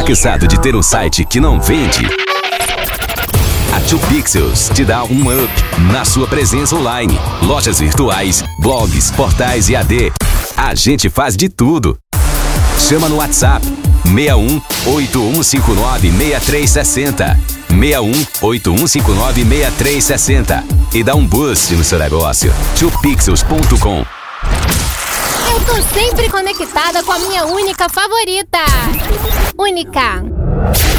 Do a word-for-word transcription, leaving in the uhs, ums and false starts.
Tá cansado de ter um site que não vende? A dois Pixels te dá um up na sua presença online. Lojas virtuais, blogs, portais e A D. A gente faz de tudo. Chama no WhatsApp seis um oito um cinco nove seis três seis zero. seis um oito um cinco nove seis três seis zero e dá um boost no seu negócio. dois pixels ponto com. Eu tô sempre conectada com a minha única favorita. Única.